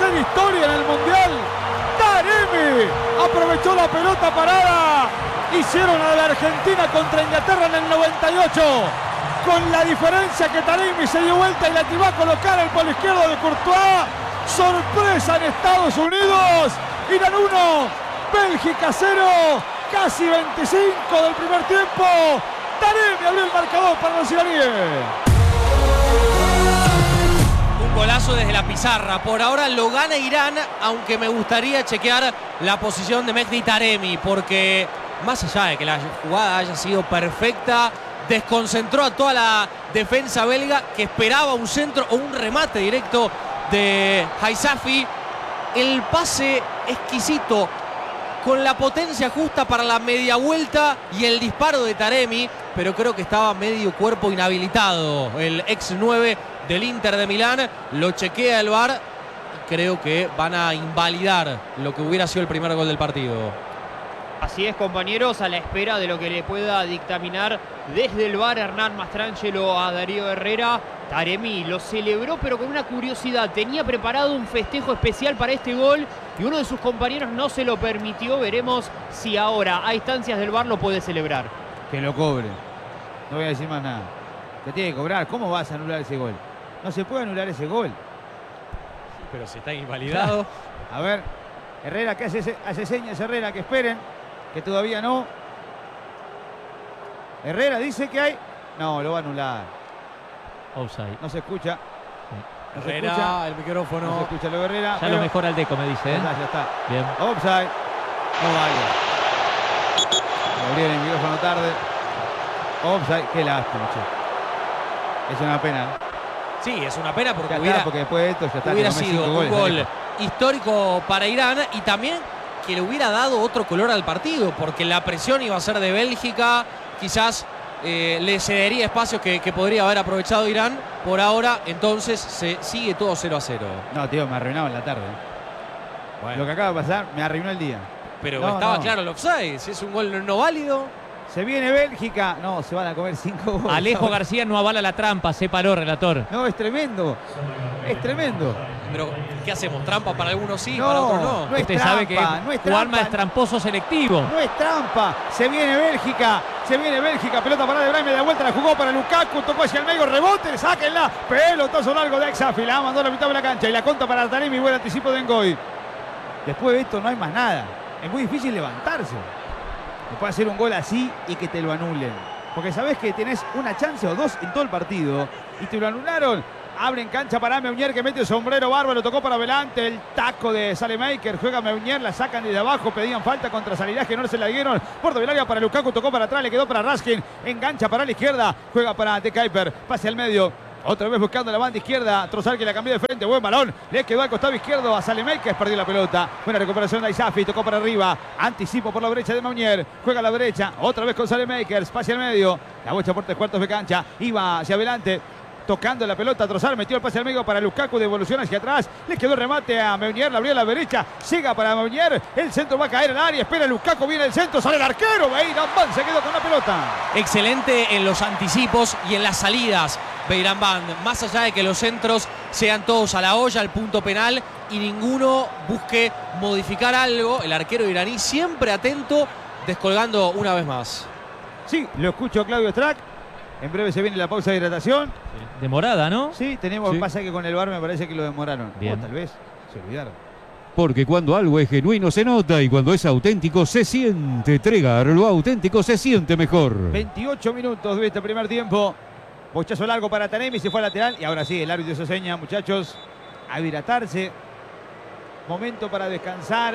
hacer historia en el Mundial. Taremi aprovechó la pelota parada. Hicieron a la Argentina contra Inglaterra en el 98. Con la diferencia que Taremi se dio vuelta y la tiró a colocar el polo izquierdo de Courtois. Sorpresa en Estados Unidos. Irán 1, Bélgica 0. Casi 25 del primer tiempo. Taremi abrió el marcador para los iraníes. Un golazo desde la pizarra. Por ahora lo gana Irán, aunque me gustaría chequear la posición de Mehdi Taremi, porque más allá de que la jugada haya sido perfecta, desconcentró a toda la defensa belga que esperaba un centro o un remate directo de Haisafi. El pase exquisito, con la potencia justa para la media vuelta y el disparo de Taremi, pero creo que estaba medio cuerpo inhabilitado el ex 9 del Inter de Milán. Lo chequea el VAR y creo que van a invalidar lo que hubiera sido el primer gol del partido. Así es, compañeros, a la espera de lo que le pueda dictaminar desde el VAR Hernán Mastrangelo a Darío Herrera. Taremi lo celebró, pero con una curiosidad. Tenía preparado un festejo especial para este gol y uno de sus compañeros no se lo permitió. Veremos si ahora, a instancias del VAR, lo puede celebrar. Que lo cobre. No voy a decir más nada. Te tiene que cobrar. ¿Cómo vas a anular ese gol? No se puede anular ese gol. Pero si está invalidado. A ver, Herrera, que hace señas Herrera, que esperen, que todavía no. Herrera dice que hay. No, lo va a anular. Offside. No se escucha. No se Herrera, escucha. el micrófono. No se escucha lo de Herrera. Ya lo mejora el Deco, me dice. Ya está. Bien. Offside. No vale. Le abrieron el micrófono tarde. Offside. Qué lástima, che. Es una pena. Sí, es una pena porque Porque después de esto ya está. hubiera sido un gol histórico para Irán y también que le hubiera dado otro color al partido, porque la presión iba a ser de Bélgica. Quizás le cedería espacios que podría haber aprovechado Irán. Por ahora, entonces, se sigue todo 0-0. No, tío, me arruinaba en la tarde. Bueno. Lo que acaba de pasar me arruinó el día. Pero No, estaba no. claro el offside. Si es un gol no válido. Se viene Bélgica. No, se van a comer 5 goles. Alejo García no avala la trampa, se paró, relator. No, es tremendo. Es tremendo. Pero, ¿qué hacemos? ¿Trampa para algunos sí, No, para otros no? no es Usted trampa, sabe que no es Juanma trampa. es tramposo selectivo. No es trampa. Se viene Bélgica. Se viene Bélgica. Pelota para De Bruyne. De vuelta la jugó para Lukaku. Tocó hacia el medio. Rebote. Sáquenla. Pelotazo largo de Haisafi. La mandó a la mitad de la cancha. Y la conta para Taremi. Buen anticipo de Ngoy. Después de esto no hay más nada. Es muy difícil levantarse. No puede hacer un gol así y que te lo anulen. Porque sabés que tenés una chance o dos en todo el partido. Y te lo anularon. Abre en cancha para Meunier, que mete el sombrero bárbaro, tocó para adelante, el taco de Salemaker, juega Meunier, la sacan desde abajo, pedían falta contra Saliraj, que no se la dieron, puerta del área para Lukaku, tocó para atrás, le quedó para Raskin, engancha para la izquierda, juega para De Kuyper, pase al medio, otra vez buscando la banda izquierda, Trossard que la cambió de frente, buen balón, le quedó al costado izquierdo a Salemaker, perdió la pelota, buena recuperación de Haisafi, tocó para arriba, anticipo por la derecha de Meunier, juega a la derecha, otra vez con Salemaker, pase al medio, la bocha por 3/4 de cancha, iba hacia adelante, tocando la pelota, Trossard metió el pase al medio para Lukaku, devolución hacia atrás, le quedó el remate a Meunier, la abrió a la derecha, llega para Meunier, el centro va a caer al área, espera Lukaku, viene el centro, sale el arquero, Beirán Ban se quedó con la pelota. Excelente en los anticipos y en las salidas, Beirán Ban, más allá de que los centros sean todos a la olla, al punto penal y ninguno busque modificar algo, el arquero iraní siempre atento, descolgando una vez más. Sí, lo escucho Claudio Strack. En breve se viene la pausa de hidratación. Demorada, ¿no? Sí, tenemos. Sí. Pasa que con el VAR me parece que lo demoraron. Bien. O tal vez se olvidaron. Porque cuando algo es genuino se nota y cuando es auténtico se siente. Tregar, lo auténtico se siente mejor. 28 minutos de este primer tiempo. Bochazo largo para Taremi, se fue al lateral. Y ahora sí, el árbitro hizo seña, muchachos, a hidratarse. Momento para descansar.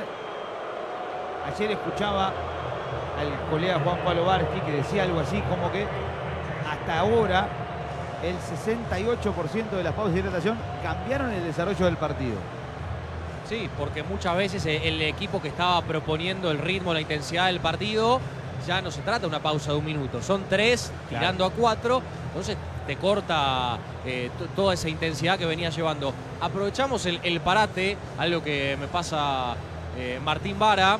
Ayer escuchaba al colega Juan Pablo Barsky que decía algo así como que hasta ahora el 68% de las pausas de hidratación cambiaron el desarrollo del partido. Sí, porque muchas veces el equipo que estaba proponiendo el ritmo, la intensidad del partido, ya no se trata de una pausa de un minuto, son 3, Claro. tirando a 4, entonces te corta toda esa intensidad que venía llevando. Aprovechamos el parate, algo que me pasa Martín Vara,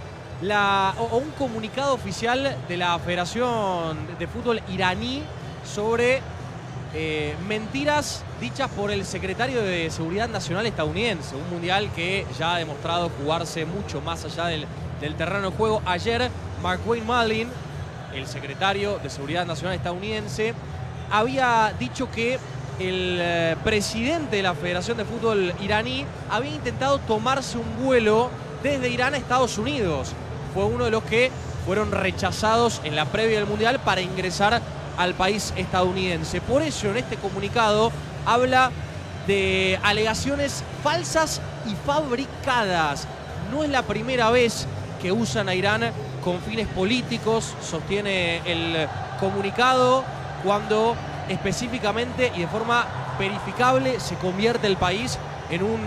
o un comunicado oficial de la Federación de Fútbol iraní sobre mentiras dichas por el secretario de Seguridad Nacional estadounidense. Un mundial que ya ha demostrado jugarse mucho más allá del terreno de juego. Ayer, McWayne Mullin, el secretario de Seguridad Nacional estadounidense, había dicho que el presidente de la Federación de Fútbol iraní había intentado tomarse un vuelo desde Irán a Estados Unidos. Fue uno de los que fueron rechazados en la previa del mundial para ingresar al país estadounidense. Por eso en este comunicado habla de alegaciones falsas y fabricadas. No es la primera vez que usan a Irán con fines políticos, sostiene el comunicado, cuando específicamente y de forma verificable se convierte el país en un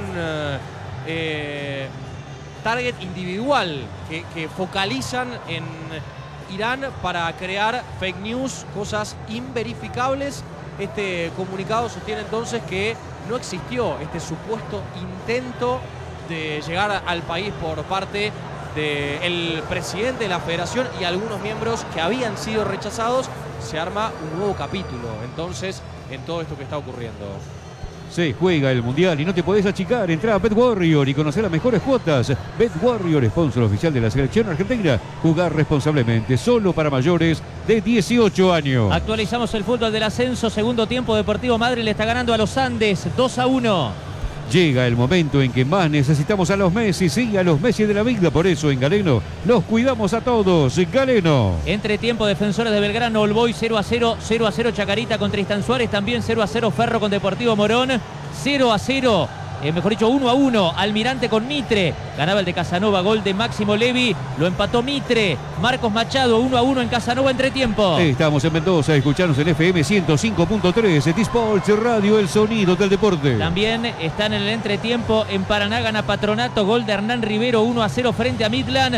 target individual que focalizan en Irán para crear fake news, cosas inverificables. Este comunicado sostiene entonces que no existió este supuesto intento de llegar al país por parte del presidente de la federación y algunos miembros que habían sido rechazados. Se arma un nuevo capítulo entonces en todo esto que está ocurriendo. Se juega el Mundial y no te podés achicar. Entrá a BetWarrior y conocer las mejores cuotas. BetWarrior, sponsor oficial de la selección argentina. Jugar responsablemente, solo para mayores de 18 años. Actualizamos el fútbol del ascenso. Segundo tiempo, Deportivo Madrid le está ganando a los Andes 2-1. Llega el momento en que más necesitamos a los Messi, sí, a los Messi de la vida. Por eso en Galeno los cuidamos a todos. Galeno. Entretiempo, Defensores de Belgrano, All Boys 0-0, 0-0 Chacarita con Tristan Suárez, también 0-0 Ferro con Deportivo Morón, 0-0, mejor dicho 1-1 Almirante con Mitre, ganaba el de Casanova, gol de Máximo Levi, lo empató Mitre, Marcos Machado 1-1 en Casanova, entretiempo. Estamos en Mendoza, escuchanos en FM 105.3, T-Sports Radio, el sonido del deporte. También están en el entretiempo en Paraná, gana Patronato, gol de Hernán Rivero, 1-0 frente a Midland.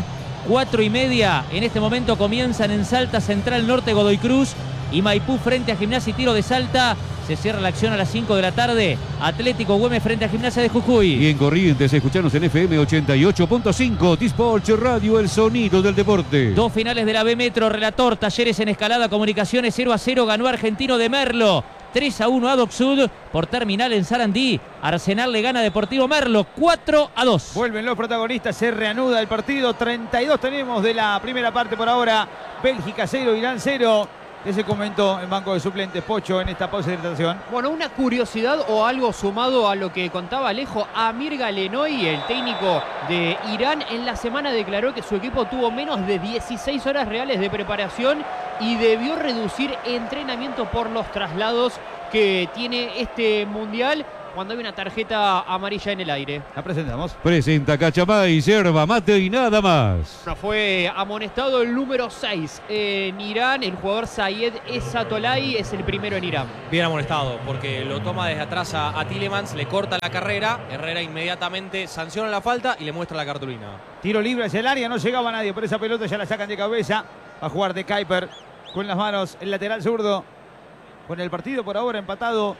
4:30 en este momento comienzan en Salta, Central Norte, Godoy Cruz y Maipú frente a Gimnasia y Tiro de Salta. Se cierra la acción a las 5 de la tarde. Atlético Güemes frente a Gimnasia de Jujuy. Y en Corrientes, escuchanos en FM 88.5, T-Sports Radio, el sonido del deporte. Dos finales de la B Metro, relator, Talleres en Escalada, Comunicaciones 0-0, ganó Argentino de Merlo. 3-1 a Doc Sud por terminal en Sarandí. Arsenal le gana a Deportivo Merlo 4-2. Vuelven los protagonistas, se reanuda el partido. 32 tenemos de la primera parte por ahora. Bélgica 0, Irán 0. ¿Qué se comentó en banco de suplentes, Pocho, en esta pausa de hidratación? Bueno, una curiosidad o algo sumado a lo que contaba Alejo. Amir Galenoy, el técnico de Irán, en la semana declaró que su equipo tuvo menos de 16 horas reales de preparación y debió reducir entrenamiento por los traslados que tiene este mundial cuando hay una tarjeta amarilla en el aire. La presentamos. Presenta Cachamay, yerba mate y nada más. Bueno, fue amonestado el número 6 en Irán. El jugador Sayed Esatolay es el primero en Irán. Bien amonestado, porque lo toma desde atrás a Tielemans, le corta la carrera. Herrera inmediatamente sanciona la falta y le muestra la cartulina. Tiro libre hacia el área, no llegaba nadie por esa pelota, ya la sacan de cabeza. Va a jugar de Kuiper con las manos el lateral zurdo. Con el partido por ahora empatado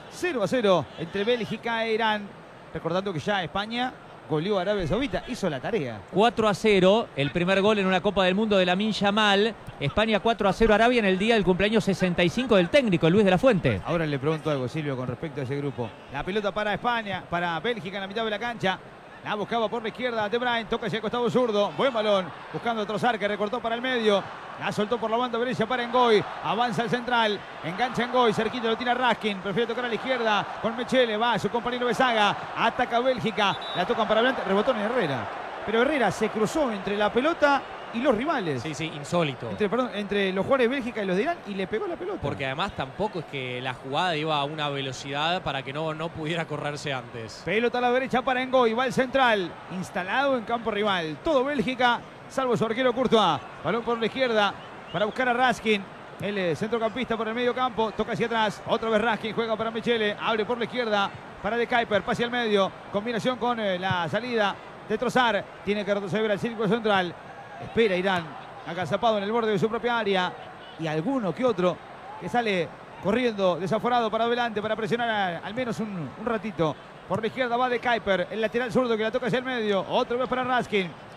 0-0 entre Bélgica e Irán. Recordando que ya España goleó a Arabia Saudita, hizo la tarea. 4-0, el primer gol en una Copa del Mundo de Lamine Yamal. España 4-0 a Arabia en el día del cumpleaños 65 del técnico, Luis de la Fuente. Ahora le pregunto algo, Silvio, con respecto a ese grupo. La pelota para España, para Bélgica en la mitad de la cancha. La buscaba por la izquierda De Bruyne, toca hacia el costado zurdo. Buen balón, buscando a Trossard que recortó para el medio. La soltó por la banda derecha para Ngoy. Avanza el central, engancha Ngoy, cerquita lo tira Raskin. Prefiere tocar a la izquierda con Mechele, va su compañero Besaga. Ataca Bélgica, la tocan para adelante, rebotó en Herrera. Pero Herrera se cruzó entre la pelota y los rivales. Sí, insólito. Entre los jugadores de Bélgica y los de Irán, y le pegó la pelota. Porque además tampoco es que la jugada iba a una velocidad para que no pudiera correrse antes. Pelota a la derecha para Ngoy, va el central, instalado en campo rival. Todo Bélgica, salvo su arquero Courtois. Balón por la izquierda para buscar a Raskin. El centrocampista por el medio campo, toca hacia atrás. Otra vez Raskin, juega para Michele, abre por la izquierda para De Kuiper, pase al medio. Combinación con la salida de Trossard. Tiene que retroceder al círculo central. Espera Irán, agazapado en el borde de su propia área. Y alguno que otro que sale corriendo desaforado para adelante para presionar al menos un ratito. Por la izquierda va De Kuiper, el lateral zurdo que la toca hacia el medio. Otra vez para Raskin.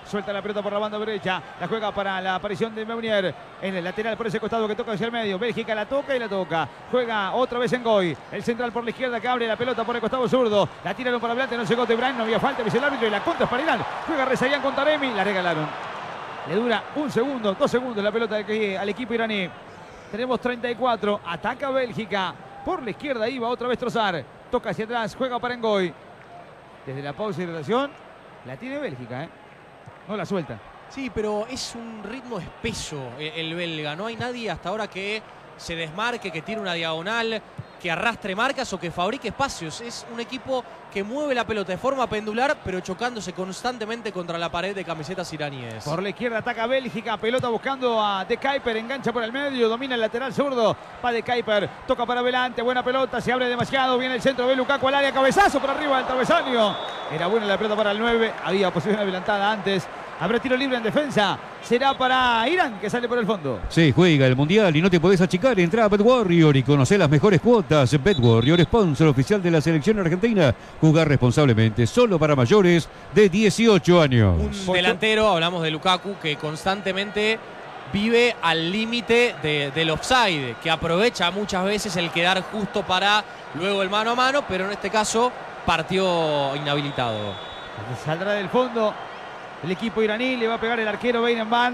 Suelta la pelota por la banda derecha. La juega para la aparición de Meunier. En el lateral por ese costado que toca hacia el medio. Bélgica la toca y la toca. Juega otra vez Ngoy. El central por la izquierda que abre la pelota por el costado zurdo. La tiraron para adelante. No llegó De Bruyne. No había falta. Dice el árbitro. Y la contra es para Irán. Juega Rezaian con Taremi. La regalaron. Le dura 1 segundo, 2 segundos la pelota al equipo iraní. Tenemos 34. Ataca Bélgica. Por la izquierda iba otra vez Trossard. Toca hacia atrás. Juega para Ngoy. Desde la pausa y rotación. La tiene Bélgica, ¿eh? No la suelta. Sí, pero es un ritmo espeso el belga. No hay nadie hasta ahora que se desmarque, que tire una diagonal, que arrastre marcas o que fabrique espacios. Es un equipo que mueve la pelota de forma pendular, pero chocándose constantemente contra la pared de camisetas iraníes. Por la izquierda ataca Bélgica. Pelota buscando a De Kuyper. Engancha por el medio. Domina el lateral zurdo. Va De Kuyper. Toca para adelante. Buena pelota. Se abre demasiado. Viene el centro de Lukaku al área. Cabezazo por arriba del travesaño. Era buena la pelota para el 9. Había posición adelantada antes. Habrá tiro libre en defensa. Será para Irán, que sale por el fondo. Se juega el Mundial y no te podés achicar. Entra a BetWarrior y conocé las mejores cuotas. BetWarrior, sponsor oficial de la selección argentina. Jugar responsablemente, solo para mayores de 18 años. Un delantero, hablamos de Lukaku, que constantemente vive al límite del offside, que aprovecha muchas veces el quedar justo para luego el mano a mano, pero en este caso partió inhabilitado. Saldrá del fondo el equipo iraní. Le va a pegar el arquero Beinenban.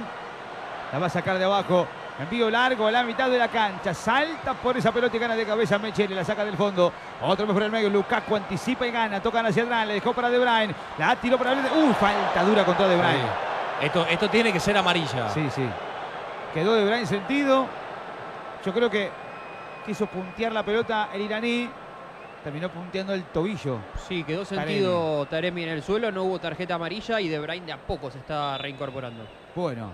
La va a sacar de abajo. Envío largo a la mitad de la cancha. Salta por esa pelota y gana de cabeza Mechele. La saca del fondo. Otro vez por el medio. Lukaku anticipa y gana. Tocan hacia atrás. Le dejó para De Bruyne. La tiró para el... falta dura contra De Bruyne. Esto tiene que ser amarilla. Sí, sí. Quedó De Bruyne sentido. Yo creo que quiso puntear la pelota el iraní. Terminó punteando el tobillo. Sí, quedó sentido Taremi en el suelo. No hubo tarjeta amarilla y De Bruyne de a poco se está reincorporando. Bueno,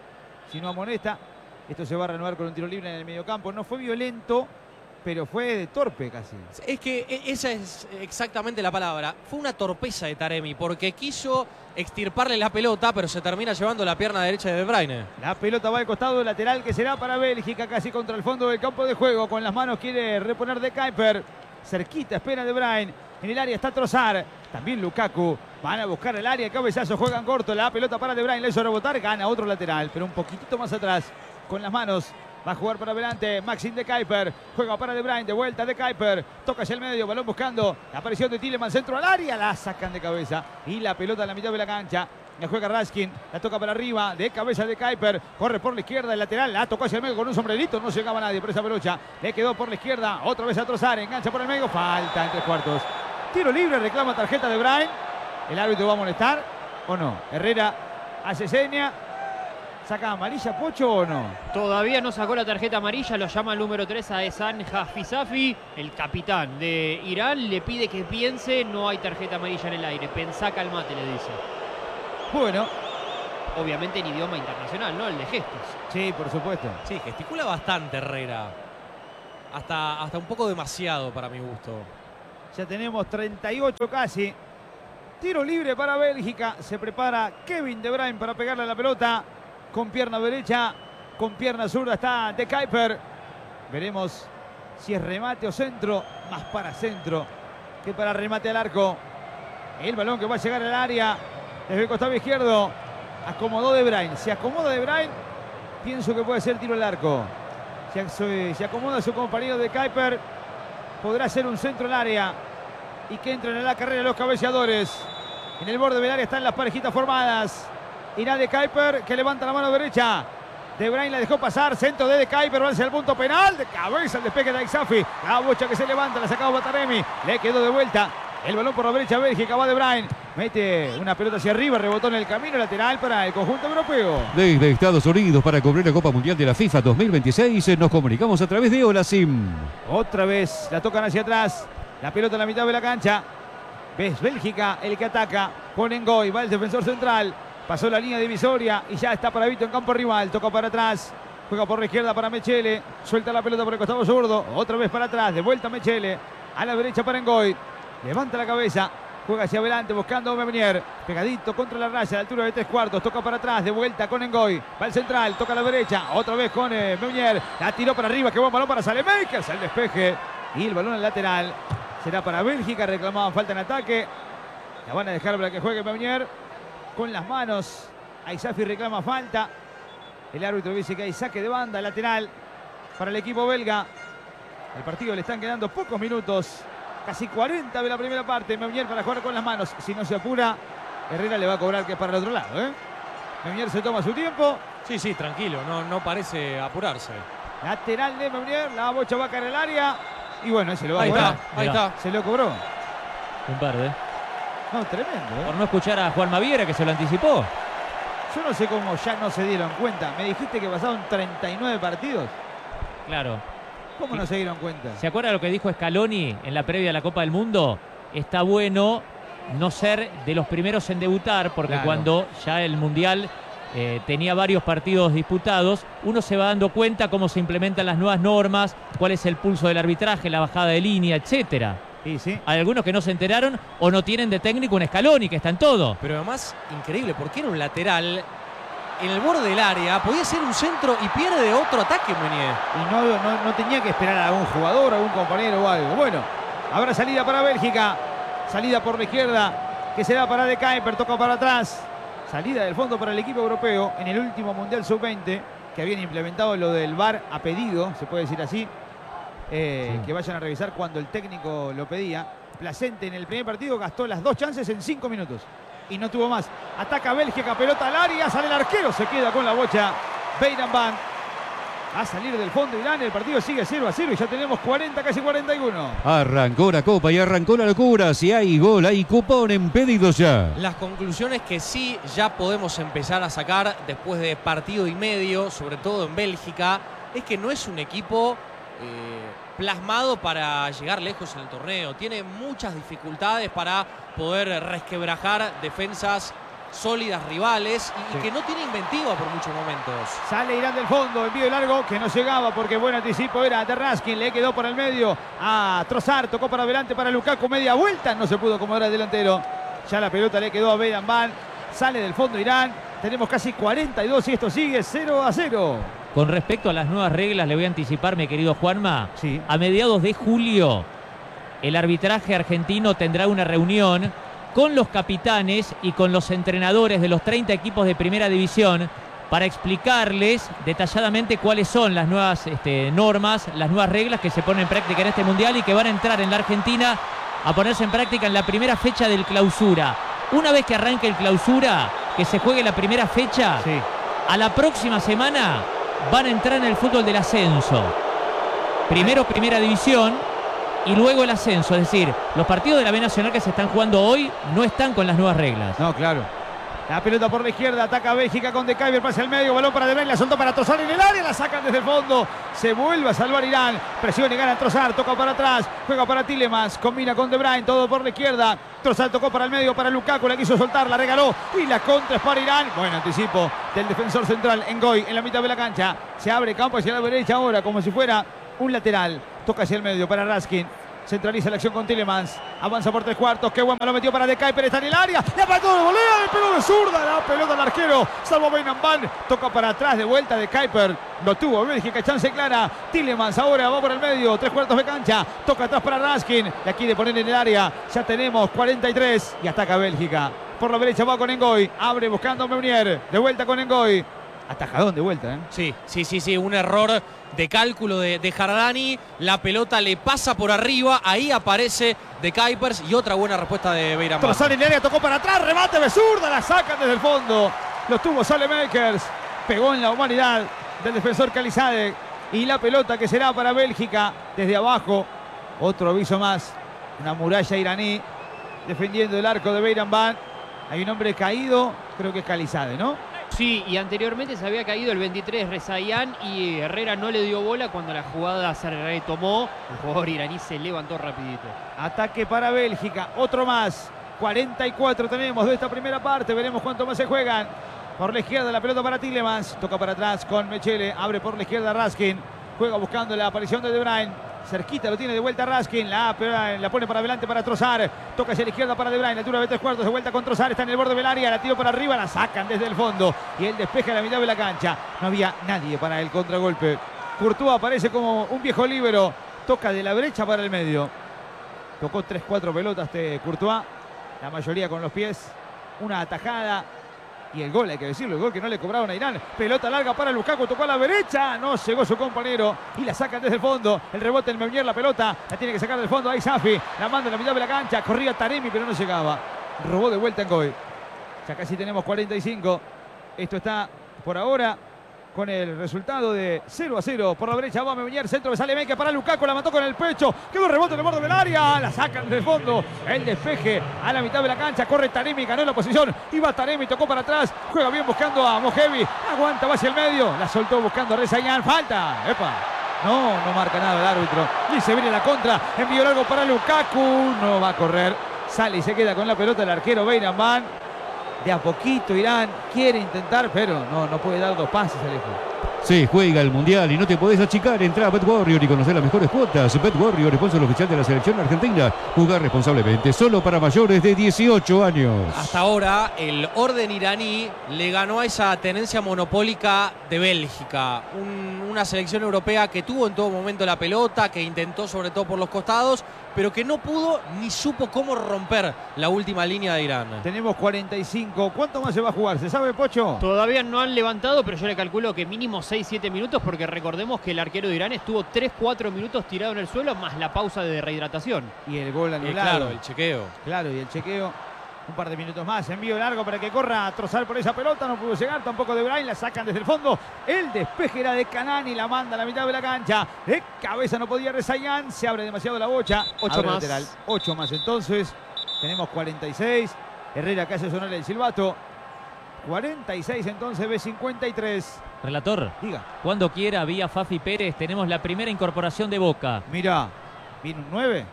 si no amonesta, esto se va a renovar con un tiro libre en el mediocampo. No fue violento, pero fue de torpe casi. Es que esa es exactamente la palabra. Fue una torpeza de Taremi porque quiso extirparle la pelota, pero se termina llevando la pierna derecha de De Bruyne. La pelota va al costado lateral que será para Bélgica, casi contra el fondo del campo de juego. Con las manos quiere reponer De Kuyper. Cerquita espera De Bruyne. En el área está Trossard. También Lukaku. Van a buscar el área. Cabezazo. Juegan corto. La pelota para De Bruyne. Le hizo rebotar. Gana otro lateral. Pero un poquitito más atrás. Con las manos. Va a jugar para adelante. Maxim De Kuyper. Juega para De Bruyne. De vuelta De Kuyper. Toca hacia el medio. Balón buscando. La aparición de Tielemans. Centro al área. La sacan de cabeza. Y la pelota en la mitad de la cancha. La juega Raskin, la toca para arriba, de cabeza De Kuyper, corre por la izquierda, el lateral, la tocó hacia el medio con un sombrerito, no llegaba nadie por esa pelucha, le quedó por la izquierda, otra vez a Trossard, engancha por el medio, falta en 3/4. Tiro libre, reclama tarjeta De Bruyne, el árbitro va a molestar, ¿o no? Herrera hace seña, saca amarilla Pocho o no. Todavía no sacó la tarjeta amarilla, lo llama el número 3 a Ehsan Hafizafi, el capitán de Irán, le pide que piense, no hay tarjeta amarilla en el aire, pensá, calmate, le dice. Bueno, obviamente en idioma internacional, ¿no? El de gestos. Sí, por supuesto. Sí, gesticula bastante Herrera. Hasta un poco demasiado para mi gusto. Ya tenemos 38 casi. Tiro libre para Bélgica. Se prepara Kevin De Bruyne para pegarle a la pelota. Con pierna derecha, con pierna zurda está De Kuyper. Veremos si es remate o centro. Más para centro que para remate al arco. El balón que va a llegar al área. Desde el costado izquierdo, acomodó De Bruyne. Se acomoda De Bruyne, pienso que puede ser tiro al arco. Se acomoda su compañero De Kuyper, podrá ser un centro al área y que entren en la carrera los cabeceadores. En el borde del área están las parejitas formadas. Irá De Kuyper, que levanta la mano derecha. De Bruyne la dejó pasar, centro de Kuyper, va hacia el punto penal. De cabeza el despegue de Exafi. La bocha que se levanta, la sacaba Taremi. Le quedó de vuelta. El balón por la derecha, Bélgica, va De Bruyne. Mete una pelota hacia arriba, rebotó en el camino lateral para el conjunto europeo. Desde Estados Unidos para cubrir la Copa Mundial de la FIFA 2026 nos comunicamos a través de Olasim. Otra vez la tocan hacia atrás. La pelota en la mitad de la cancha. Ves Bélgica el que ataca. Con Ngoy, va el defensor central. Pasó la línea divisoria y ya está paradito en campo rival. Toca para atrás. Juega por la izquierda para Mechele. Suelta la pelota por el costado zurdo. Otra vez para atrás. De vuelta Mechele. A la derecha para Ngoy. Levanta la cabeza. Juega hacia adelante buscando a Meunier. Pegadito contra la raya a la altura de 3/4. Toca para atrás. De vuelta con Ngoy. Va al central. Toca a la derecha. Otra vez con Meunier. La tiró para arriba. Qué buen balón para Saelemaekers. El despeje. Y el balón al lateral. Será para Bélgica. Reclamaban falta en ataque. La van a dejar para que juegue Meunier. Con las manos Aisafi reclama falta. El árbitro dice que hay saque de banda lateral para el equipo belga. El partido le están quedando pocos minutos. Casi 40 de la primera parte. Meunier para jugar con las manos. Si no se apura, Herrera le va a cobrar que es para el otro lado, ¿eh? Meunier se toma su tiempo. Sí, sí, tranquilo, no parece apurarse. Lateral de Meunier, la bocha va a caer al área. Y bueno, ese lo va a Ahí cobrar. está, ahí está. Se lo cobró. Un verde. No, tremendo, Por no escuchar a Juan Maviera, que se lo anticipó. Yo no sé cómo ya no se dieron cuenta. Me dijiste que pasaron 39 partidos. Claro. ¿Cómo no se dieron cuenta? ¿Se acuerda lo que dijo Scaloni en la previa de la Copa del Mundo? Está bueno no ser de los primeros en debutar, porque Claro. cuando ya el Mundial tenía varios partidos disputados, uno se va dando cuenta cómo se implementan las nuevas normas, cuál es el pulso del arbitraje, la bajada de línea, etcétera. Sí, sí. Hay algunos que no se enteraron o no tienen de técnico un Scaloni, que está en todo. Pero además, increíble, porque era un lateral en el borde del área, podía ser un centro y pierde otro ataque, Meunier. Y no tenía que esperar a algún jugador, a algún compañero o algo. Bueno, habrá salida para Bélgica. Salida por la izquierda, que será para De Kuyper, toca para atrás. Salida del fondo para el equipo europeo en el último Mundial Sub-20, que habían implementado lo del VAR a pedido, se puede decir así. Que vayan a revisar cuando el técnico lo pedía. Placente en el primer partido gastó las 2 chances en 5 minutos. Y no tuvo más. Ataca Bélgica, pelota al área, sale el arquero, se queda con la bocha. Beiranvand a salir del fondo Irán, el partido sigue 0-0 y ya tenemos 40, casi 41. Arrancó la copa y arrancó la locura. Si hay gol, hay cupón en pedidos ya. Las conclusiones que sí ya podemos empezar a sacar después de partido y medio, sobre todo en Bélgica, es que no es un equipo plasmado para llegar lejos en el torneo. Tiene muchas dificultades para poder resquebrajar defensas sólidas rivales y que no tiene inventiva por muchos momentos. Sale Irán del fondo, envío largo que no llegaba porque buen anticipo era de Raskin, le quedó por el medio a Trossard, tocó para adelante para Lukaku, media vuelta, no se pudo acomodar el delantero. Ya la pelota le quedó a Beiranvand, sale del fondo Irán, tenemos casi 42 y esto sigue 0-0. Con respecto a las nuevas reglas, le voy a anticipar, mi querido Juanma. Sí. A mediados de julio, el arbitraje argentino tendrá una reunión con los capitanes y con los entrenadores de los 30 equipos de primera división para explicarles detalladamente cuáles son las nuevas normas, las nuevas reglas que se ponen en práctica en este Mundial y que van a entrar en la Argentina a ponerse en práctica en la primera fecha del clausura. Una vez que arranque el clausura, que se juegue la primera fecha, Sí. a la próxima semana van a entrar en el fútbol del ascenso. Primero primera división y luego el ascenso. Es decir, los partidos de la B Nacional que se están jugando hoy no están con las nuevas reglas. No, claro. La pelota por la izquierda, ataca Bélgica con De Kuyper, pasa al medio, balón para De Bruyne, la soltó para Trossard en el área, la sacan desde el fondo, se vuelve a salvar Irán, presiona y gana Trossard, toca para atrás, juega para Tielemans, combina con De Bruyne, todo por la izquierda, Trossard tocó para el medio, para Lukaku, la quiso soltar, la regaló y la contra es para Irán. Buen anticipo del defensor central, Ngoy, en la mitad de la cancha, se abre campo hacia la derecha ahora, como si fuera un lateral, toca hacia el medio para Raskin. Centraliza la acción con Tielemans. Avanza por 3/4. Qué buen balón metió para De Kuyper. Está en el área. La pató de volea. Le pegó de zurda. La pelota al arquero. Salvo Beiranvand. Toca para atrás de vuelta De Kuyper. Lo tuvo Bélgica. Chance clara. Tielemans ahora va por el medio. 3/4 de cancha. Toca atrás para Raskin. La quiere poner en el área. Ya tenemos 43. Y ataca Bélgica. Por la derecha va con Ngoy. Abre buscando a Meunier. De vuelta con Ngoy. Atajadón de vuelta, ¿eh? Sí. Un error de cálculo de Jardani. La pelota le pasa por arriba. Ahí aparece De Kuyper y otra buena respuesta de Beiranvand. Trossard en el área, tocó para atrás, remate de zurda, la sacan desde el fondo. Lo tuvo Saelemaekers, pegó en la humanidad del defensor Calizadeh. Y la pelota que será para Bélgica desde abajo. Otro aviso más, una muralla iraní defendiendo el arco de Beiranvand. Hay un hombre caído, creo que es Calizadeh, ¿no? Sí, y anteriormente se había caído el 23 Rezaian y Herrera no le dio bola cuando la jugada se retomó. El jugador iraní se levantó rapidito. Ataque para Bélgica, otro más. 44 tenemos de esta primera parte, veremos cuánto más se juegan. Por la izquierda la pelota para Tielemans, toca para atrás con Mechele, abre por la izquierda Raskin, juega buscando la aparición de De Bruyne. Cerquita lo tiene de vuelta Raskin, la pone para adelante para Trossard, toca hacia la izquierda para De Bruyne, altura de 3/4, de vuelta con Trossard, está en el borde del área, la tiro para arriba, la sacan desde el fondo y él despeja en la mitad de la cancha. No había nadie para el contragolpe. Courtois aparece como un viejo líbero, toca de la derecha para el medio. Tocó 3-4 pelotas Courtois, la mayoría con los pies. Una atajada Y el gol, hay que decirlo, el gol que no le cobraron a Irán. Pelota larga para Lukaku, tocó a la derecha. No llegó su compañero y la sacan desde el fondo. El rebote en Meunier, la pelota la tiene que sacar del fondo. Ahí Safi, la manda en la mitad de la cancha. Corría Taremi, pero no llegaba. Robó de vuelta en Ngoy. Ya casi tenemos 45. Esto está por ahora con el resultado de 0-0. Por la derecha va Meunier, centro que sale Meque para Lukaku, la mató con el pecho. Quedó rebote en el borde del área. La sacan desde el fondo. El despeje a la mitad de la cancha. Corre Taremi, ganó la posición. Iba Taremi, tocó para atrás. Juega bien buscando a Mojevi. Aguanta, va hacia el medio. La soltó buscando a Rezayan. Falta. ¡Epa! No marca nada el árbitro. Y se viene la contra. Envío largo para Lukaku. No va a correr. Sale y se queda con la pelota el arquero Beiraman. De a poquito Irán quiere intentar, pero no puede dar dos pases, Alejo. Se juega el Mundial y no te podés achicar. Entra a BetWarrior y conocer las mejores cuotas. BetWarrior, sponsor oficial de la selección argentina. Jugar responsablemente, solo para mayores de 18 años. Hasta ahora, el orden iraní le ganó a esa tenencia monopólica de Bélgica. Una selección europea que tuvo en todo momento la pelota, que intentó sobre todo por los costados, pero que no pudo ni supo cómo romper la última línea de Irán. Tenemos 45. ¿Cuánto más se va a jugar? ¿Se sabe, Pocho? Todavía no han levantado, pero yo le calculo que mínimo 6-7 minutos, porque recordemos que el arquero de Irán estuvo 3-4 minutos tirado en el suelo, más la pausa de rehidratación. Y el gol anulado. Claro, el chequeo. Claro, y el chequeo. Un par de minutos más. Envío largo para que corra a trozar por esa pelota. No pudo llegar tampoco de Brahim. La sacan desde el fondo. El despeje era de Canani. La manda a la mitad de la cancha. De cabeza no podía Rezayan. Se abre demasiado la bocha. 8 más. Lateral. 8 más entonces. Tenemos 46. Herrera que hace sonar el silbato. 46 entonces, B53. Relator, Diga. cuando quiera, vía Fafi Pérez, tenemos la primera incorporación de Boca. Mira. ¿Viene un 9?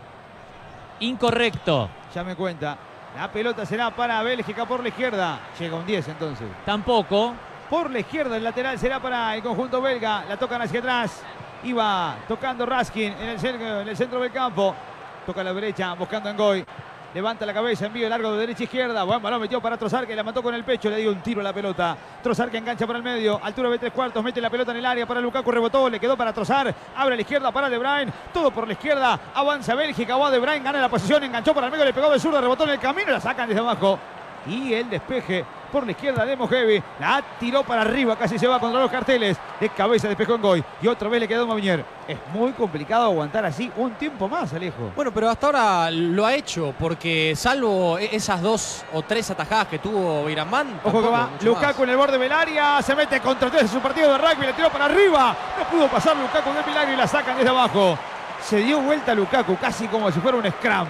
Incorrecto. Ya me cuenta. La pelota será para Bélgica por la izquierda. Llega un 10 entonces. Tampoco. Por la izquierda el lateral será para el conjunto belga. La tocan hacia atrás. Iba tocando Raskin en el centro del campo. Toca a la derecha buscando a Ngoy. Levanta la cabeza, envío largo de derecha a izquierda. Buen balón metió para Trossard, que la mató con el pecho. Le dio un tiro a la pelota. Trossard que engancha por el medio. Altura de 3/4. Mete la pelota en el área para Lukaku. Rebotó. Le quedó para Trossard. Abre a la izquierda para De Bruyne. Todo por la izquierda. Avanza Bélgica. Va De Bruyne. Gana la posición. Enganchó para el medio. Le pegó de zurda. Rebotó en el camino. La sacan desde abajo. Y el despeje por la izquierda de Mojevi. La tiró para arriba. Casi se va contra los carteles. De cabeza despejó en Ngoy. Y otra vez le quedó Meunier. Es muy complicado aguantar así un tiempo más, Alejo. Bueno, pero hasta ahora lo ha hecho, porque salvo esas 2 o 3 atajadas que tuvo Beiraman. Ojo que va Lukaku en el borde del área. Se mete contra 3 en su partido de rugby. Le tiró para arriba. No pudo pasar Lukaku de milagro y la sacan desde abajo. Se dio vuelta Lukaku casi como si fuera un scrum.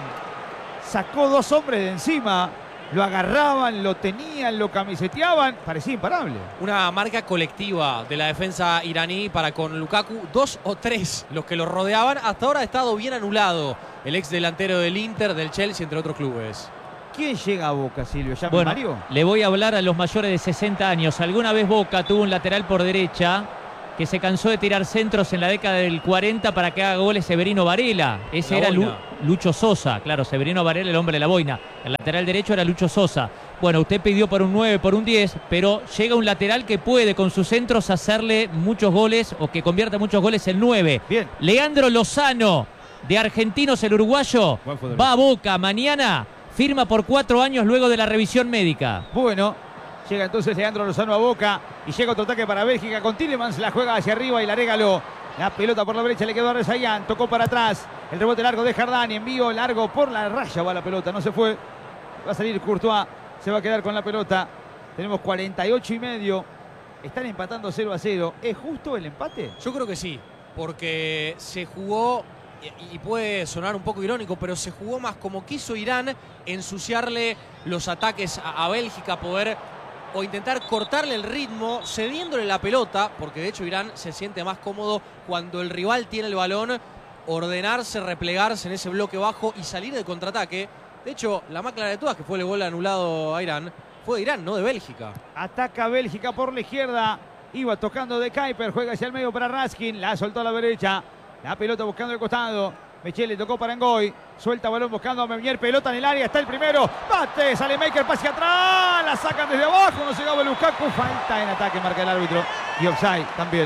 Sacó 2 hombres de encima. Lo agarraban, lo tenían, lo camiseteaban. Parecía imparable. Una marca colectiva de la defensa iraní para con Lukaku. 2 o 3 los que lo rodeaban. Hasta ahora ha estado bien anulado el ex delantero del Inter, del Chelsea, entre otros clubes. ¿Quién llega a Boca, Silvio? ¿Llama Bueno, Mario? le voy a hablar a los mayores de 60 años. Alguna vez Boca tuvo un lateral por derecha que se cansó de tirar centros en la década del 40 para que haga goles Severino Varela. Ese era Lucho Sosa. Claro, Severino Varela, el hombre de la boina. El lateral derecho era Lucho Sosa. Bueno, usted pidió por un 9, por un 10, pero llega un lateral que puede con sus centros hacerle muchos goles o que convierta muchos goles el 9. Bien. Leandro Lozano, de Argentinos, el uruguayo, va a Boca mañana. Firma por 4 años luego de la revisión médica. Bueno, llega entonces Leandro Lozano a Boca y llega otro ataque para Bélgica con Tielemans. La juega hacia arriba y la regaló. La pelota por la derecha le quedó a Rezayan. Tocó para atrás. El rebote largo de Jardani. Envío largo por la raya. Va la pelota. No se fue. Va a salir Courtois. Se va a quedar con la pelota. Tenemos 48 y medio. Están empatando 0-0. ¿Es justo el empate? Yo creo que sí, porque se jugó, y puede sonar un poco irónico, pero se jugó más como quiso Irán ensuciarle los ataques a Bélgica, poder o intentar cortarle el ritmo, cediéndole la pelota, porque de hecho Irán se siente más cómodo cuando el rival tiene el balón, ordenarse, replegarse en ese bloque bajo y salir de contraataque. De hecho, la más clara de todas, que fue el gol anulado a Irán, fue de Irán, no de Bélgica. Ataca Bélgica por la izquierda. Iba tocando de Kuiper. Juega hacia el medio para Raskin. La soltó a la derecha. La pelota buscando el costado. Mechele tocó para Ngoy. Suelta balón buscando a Meunier. Pelota en el área. Está el primero. Bate. Sale Maker. Pase atrás. La sacan desde abajo. No llegaba Lukaku. Falta en ataque. Marca el árbitro. Y offside también.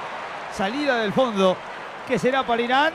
Salida del fondo. ¿Qué será para Irán?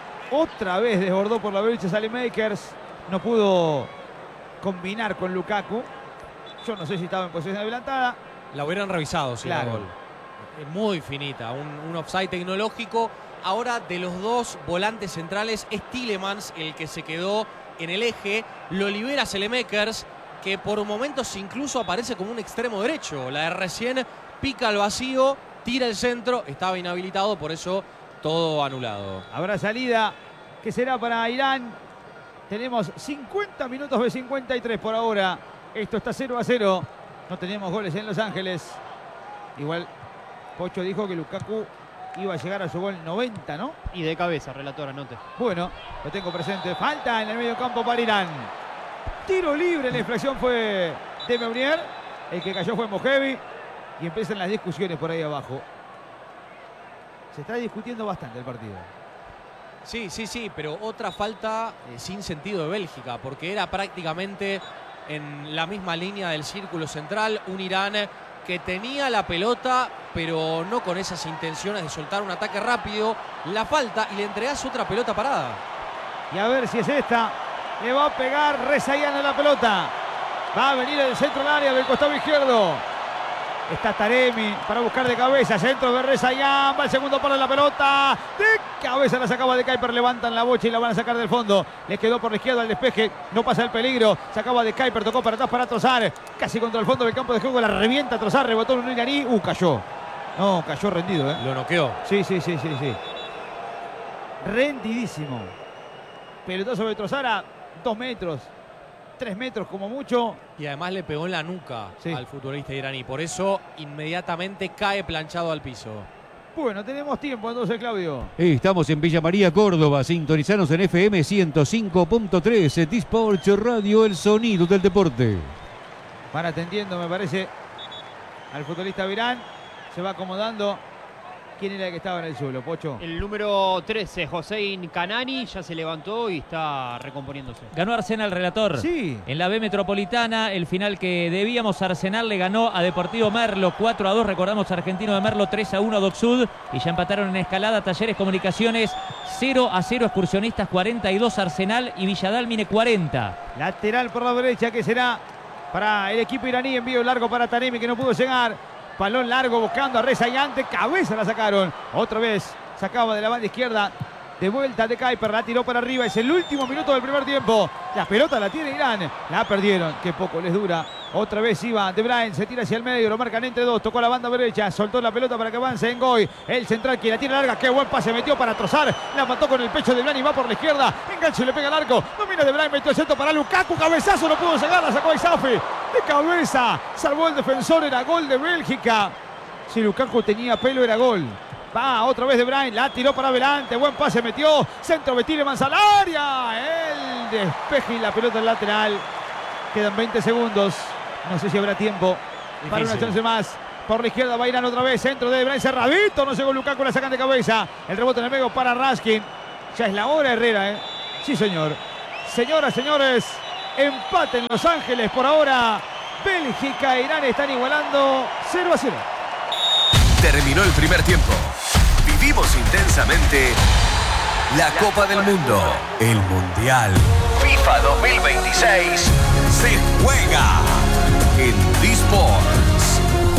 Otra vez desbordó por la derecha. Sale Makers. No pudo combinar con Lukaku. Yo no sé si estaba en posición adelantada. La hubieran revisado, sí, Claro. el gol. Es muy finita, un offside tecnológico. Ahora, de los dos volantes centrales, es Tielemans el que se quedó en el eje. Lo libera Saelemaekers, que por momentos incluso aparece como un extremo derecho. La de recién pica al vacío, tira el centro, estaba inhabilitado, por eso todo anulado. Habrá salida que será para Irán. Tenemos 50 minutos de 53 por ahora. Esto está 0-0. No tenemos goles en Los Ángeles. Igual Pocho dijo que Lukaku iba a llegar a su gol 90, ¿no? Y de cabeza, relator, anote. Bueno, lo tengo presente. Falta en el medio campo para Irán. Tiro libre, la infracción fue de Meunier. El que cayó fue Mojevi. Y empiezan las discusiones por ahí abajo. Se está discutiendo bastante el partido. Sí, pero otra falta sin sentido de Bélgica, porque era prácticamente en la misma línea del círculo central, un Irán que tenía la pelota, pero no con esas intenciones de soltar un ataque rápido. La falta y le entregás otra pelota parada. Y a ver si es esta. Le va a pegar Rezaian a la pelota. Va a venir el centro del área del costado izquierdo. Está Taremi para buscar de cabeza. Centro de Rezaian. Va el segundo palo de la pelota. De cabeza la sacaba de Kuiper. Levantan la bocha y la van a sacar del fondo. Les quedó por la izquierda el despeje. No pasa el peligro. Sacaba de Kuiper. Tocó para atrás para Trossard. Casi contra el fondo del campo de juego. La revienta Trossard. Rebotó en un iraní. Cayó. No, cayó rendido, ¿eh? Lo noqueó. Sí. Rendidísimo. Pelotazo de Trossard a 2 metros. 3 metros como mucho. Y además le pegó en la nuca Sí. al futbolista iraní. Por eso inmediatamente cae planchado al piso. Bueno, tenemos tiempo entonces, Claudio. Estamos en Villa María, Córdoba. Sintonizanos en FM 105.3. Disport Radio, el sonido del deporte. Van atendiendo, me parece, al futbolista Virán. Se va acomodando. ¿Quién era el que estaba en el suelo, Pocho? El número 13, Hossein Kanani, ya se levantó y está recomponiéndose. Ganó Arsenal, relator. Sí. En la B Metropolitana, el final que debíamos, Arsenal le ganó a Deportivo Merlo 4-2. Recordamos, Argentino de Merlo 3-1 a Doc Sud. Y ya empataron en escalada Talleres Comunicaciones 0-0, Excursionistas 42, Arsenal y Villadalmine 40. Lateral por la derecha que será para el equipo iraní. Envío largo para Taremi que no pudo llegar. Balón largo buscando a Rezaian. De cabeza la sacaron. Otra vez sacaba de la banda izquierda. De vuelta de Kuiper. La tiró para arriba. Es el último minuto del primer tiempo. La pelota la tiene Irán. La perdieron. Qué poco les dura. Otra vez iba De Bruyne. Se tira hacia el medio. Lo marcan entre dos. Tocó la banda derecha. Soltó la pelota para que avance Ngoy. El central que la tiene larga. Qué buen pase metió para Trossard. La mató con el pecho de Bruyne y va por la izquierda. Enganche y le pega al arco. Domina De Bruyne. Metió el centro para Lukaku. Cabezazo. No pudo llegar. La sacó Aisafi. De cabeza. Salvó el defensor. Era gol de Bélgica. Si Lukaku tenía pelo era gol. Va otra vez De Bruyne. La tiró para adelante. Buen pase metió. Centro de Tielemans al área. El despeje y la pelota al lateral. Quedan 20 segundos. No sé si habrá tiempo para una chance más. Por la izquierda va Irán otra vez. Centro de Bruyne cerradito. No llegó Lukaku. La sacan de cabeza. El rebote en el medio para Raskin. Ya es la hora, Herrera, ¿eh? Sí, señor. Señoras, señores. Empate en Los Ángeles. Por ahora, Bélgica e Irán están igualando 0-0. Terminó el primer tiempo. Vivimos intensamente la Copa del Mundo. El Mundial FIFA 2026 se juega en Disports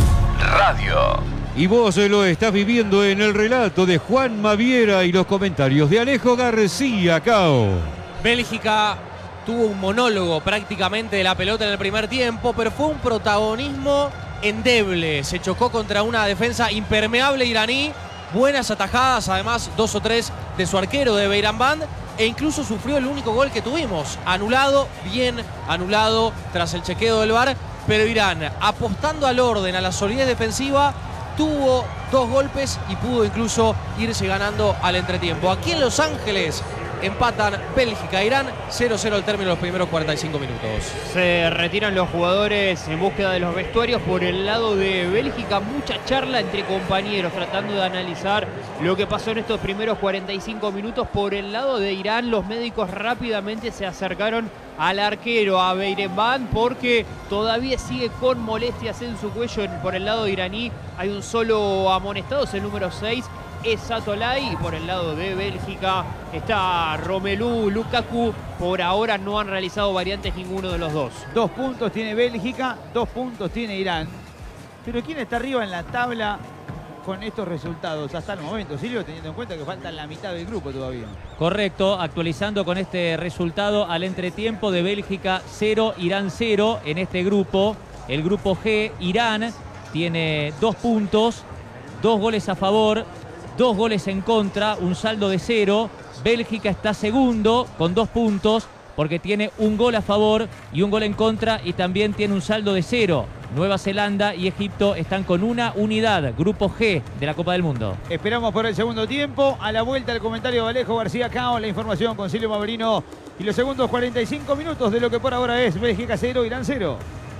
Radio. Y vos lo estás viviendo en el relato de Juan Maviera y los comentarios de Alejo García Cao. Bélgica tuvo un monólogo prácticamente de la pelota en el primer tiempo, pero fue un protagonismo endeble. Se chocó contra una defensa impermeable iraní. Buenas atajadas, además 2 o 3 de su arquero de Beiranband. E incluso sufrió el único gol que tuvimos. Anulado, bien anulado tras el chequeo del VAR. Pero Irán, apostando al orden, a la solidez defensiva, tuvo 2 golpes y pudo incluso irse ganando al entretiempo. Aquí en Los Ángeles empatan Bélgica e Irán 0-0 al término de los primeros 45 minutos. Se retiran los jugadores en búsqueda de los vestuarios. Por el lado de Bélgica, mucha charla entre compañeros tratando de analizar lo que pasó en estos primeros 45 minutos. Por el lado de Irán, los médicos rápidamente se acercaron al arquero, a Beiranband, porque todavía sigue con molestias en su cuello. Por el lado iraní hay un solo amonestado, es el número 6 Esatolay. Y por el lado de Bélgica está Romelu Lukaku. Por ahora no han realizado variantes ninguno de los dos. 2 puntos tiene Bélgica, 2 puntos tiene Irán. Pero ¿quién está arriba en la tabla con estos resultados hasta el momento, Silvio, teniendo en cuenta que falta la mitad del grupo todavía? Correcto, actualizando con este resultado al entretiempo de Bélgica 0, Irán 0 en este grupo. El grupo G, Irán tiene 2 puntos, 2 goles a favor, 2 goles en contra, un saldo de 0. Bélgica está segundo con 2 puntos porque tiene un gol a favor y un gol en contra y también tiene un saldo de 0. Nueva Zelanda y Egipto están con una unidad, grupo G de la Copa del Mundo. Esperamos por el segundo tiempo. A la vuelta el comentario de Alejo García Cao, la información con Silvio Maverino y los segundos 45 minutos de lo que por ahora es Bélgica 0, Irán 0.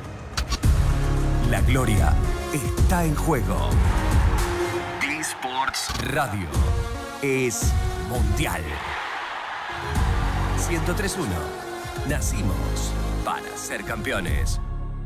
La gloria está en juego. Sports Radio es mundial. 103.1. Nacimos para ser campeones.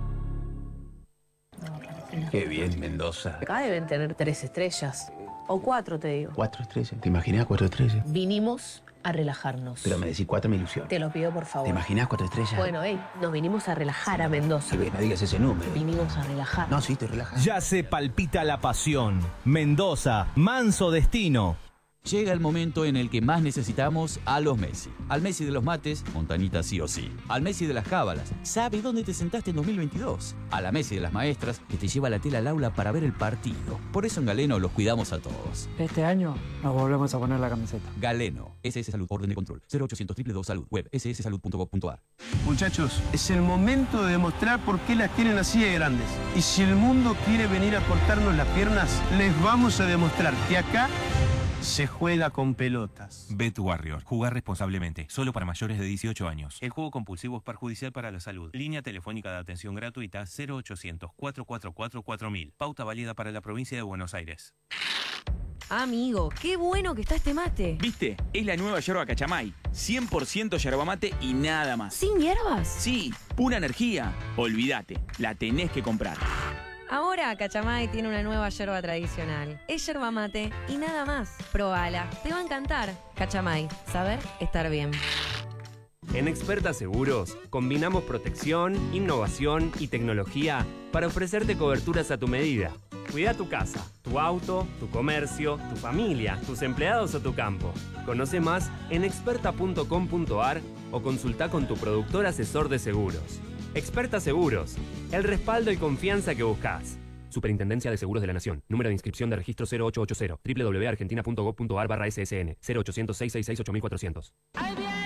Qué bien, Mendoza. Acá deben tener 3 estrellas. O 4, te digo. 4 estrellas. ¿Te imaginas 4 estrellas? Vinimos a relajarnos. Pero me decís 4, me ilusiona. Te lo pido, por favor. ¿Te imaginas 4 estrellas? Bueno, nos vinimos a relajar a Mendoza. No digas ese número. Vinimos a relajar. No, sí, te relajas. Ya se palpita la pasión. Mendoza, manso destino. Llega el momento en el que más necesitamos a los Messi. Al Messi de los mates, Montanita sí o sí. Al Messi de las cábalas, sabe dónde te sentaste en 2022. A la Messi de las maestras, que te lleva la tela al aula para ver el partido. Por eso en Galeno los cuidamos a todos. Este año nos volvemos a poner la camiseta. Galeno, SS Salud, orden de control, 0800 222 Salud, web sssalud.gov.ar. Muchachos, es el momento de demostrar por qué las tienen así de grandes. Y si el mundo quiere venir a cortarnos las piernas, les vamos a demostrar que acá se juega con pelotas. Bet Warrior. Jugar responsablemente. Solo para mayores de 18 años. El juego compulsivo es perjudicial para la salud. Línea telefónica de atención gratuita 0800 444 4000. Pauta válida para la provincia de Buenos Aires. Amigo, qué bueno que está este mate. ¿Viste? Es la nueva yerba Cachamay. 100% yerba mate y nada más. ¿Sin hierbas? Sí, pura energía. Olvídate, la tenés que comprar. Ahora Cachamay tiene una nueva yerba tradicional. Es yerba mate y nada más. Probala, te va a encantar. Cachamay, saber estar bien. En Experta Seguros combinamos protección, innovación y tecnología para ofrecerte coberturas a tu medida. Cuida tu casa, tu auto, tu comercio, tu familia, tus empleados o tu campo. Conoce más en experta.com.ar o consulta con tu productor asesor de seguros. Experta Seguros, el respaldo y confianza que buscas. Superintendencia de Seguros de la Nación. Número de inscripción de registro 0880 www.argentina.gov.ar/ssn 0800 666 8400.